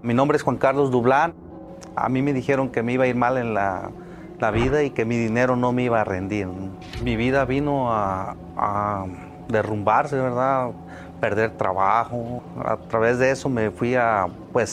Mi nombre es Juan Carlos Dublán. A mí me dijeron que me iba a ir mal en la vida y que mi dinero no me iba a rendir. Mi vida vino a derrumbarse, ¿verdad? Perder trabajo. A través de eso me fui a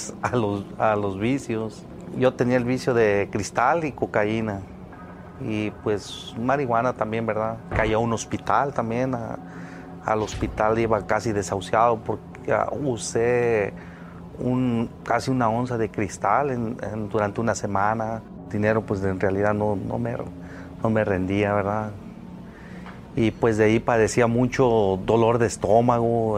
los vicios. Yo tenía el vicio de cristal y cocaína. Y pues marihuana también, ¿verdad? Caí a un hospital también. Al hospital iba casi desahuciado porque usé casi una onza de cristal durante una semana. Dinero pues en realidad no me rendía, ¿verdad? Y pues de ahí padecía mucho dolor de estómago,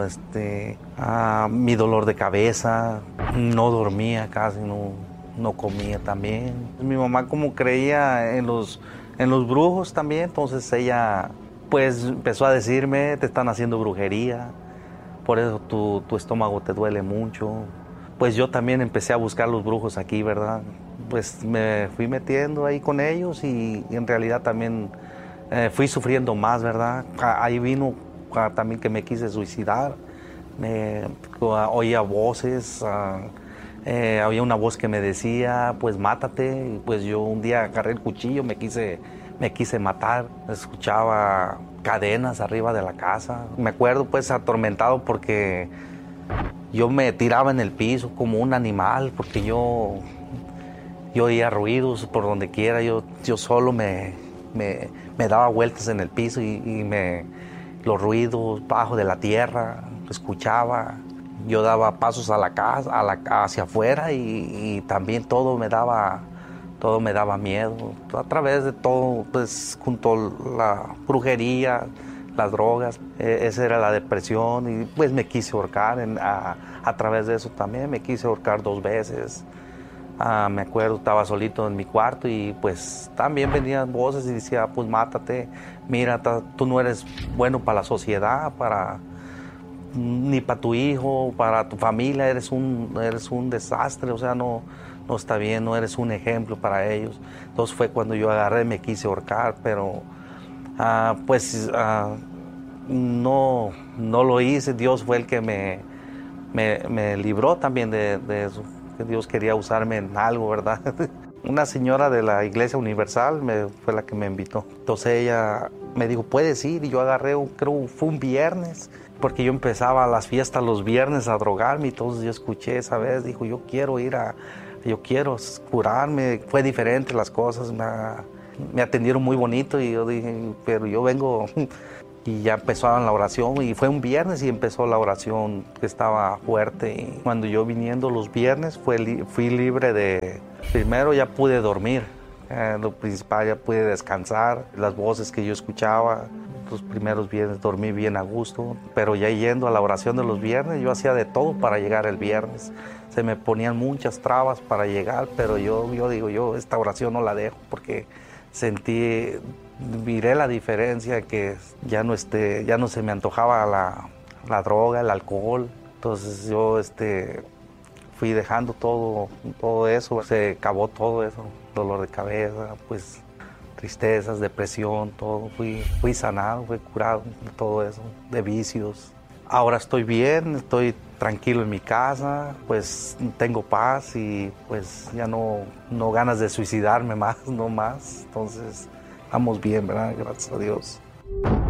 mi dolor de cabeza, no dormía casi, no comía también. Mi mamá como creía en los brujos también, entonces ella pues empezó a decirme, te están haciendo brujería, por eso tu estómago te duele mucho. Pues yo también empecé a buscar los brujos aquí, ¿verdad? Pues me fui metiendo ahí con ellos y en realidad también fui sufriendo más, ¿verdad? Ahí vino también que me quise suicidar. Oía voces, había una voz que me decía, pues mátate. Y pues yo un día agarré el cuchillo, me quise matar. Escuchaba cadenas arriba de la casa. Me acuerdo pues atormentado porque yo me tiraba en el piso como un animal, porque yo oía ruidos por donde quiera. Yo solo me daba vueltas en el piso y los ruidos bajo de la tierra, escuchaba. Yo daba pasos a la casa, hacia afuera y también todo me daba miedo. A través de todo, pues junto la brujería, las drogas, esa era la depresión y pues me quise ahorcar. A través de eso también me quise ahorcar 2 veces. Me acuerdo, estaba solito en mi cuarto y pues también venían voces y decía, pues mátate, mira, tú no eres bueno para la sociedad, ni para tu hijo, para tu familia, eres un desastre, o sea, no está bien, no eres un ejemplo para ellos. Entonces fue cuando yo agarré, me quise ahorcar, pero no lo hice. Dios fue el que me libró también de eso, que Dios quería usarme en algo, ¿verdad? Una señora de la Iglesia Universal fue la que me invitó. Entonces ella me dijo, ¿puedes ir? Y yo agarré, creo fue un viernes, porque yo empezaba a las fiestas los viernes a drogarme. Entonces yo escuché esa vez, dijo, yo quiero curarme. Fue diferente las cosas, me atendieron muy bonito y yo dije, pero yo vengo. Y ya empezó la oración y fue un viernes y empezó la oración que estaba fuerte. Y cuando yo viniendo los viernes fui libre de... Primero ya pude dormir, lo principal, ya pude descansar. Las voces que yo escuchaba, los primeros viernes dormí bien a gusto. Pero ya yendo a la oración de los viernes, yo hacía de todo para llegar el viernes. Se me ponían muchas trabas para llegar, pero yo digo, esta oración no la dejo porque miré la diferencia, que ya no se me antojaba la droga, el alcohol. Entonces yo fui dejando todo eso, se acabó todo eso, dolor de cabeza, pues tristezas, depresión, todo. Fui sanado, fui curado de todo eso, de vicios. Ahora estoy bien, estoy tranquilo en mi casa, pues tengo paz y pues ya no ganas de suicidarme más, no más. Entonces, vamos bien, ¿verdad? Gracias a Dios.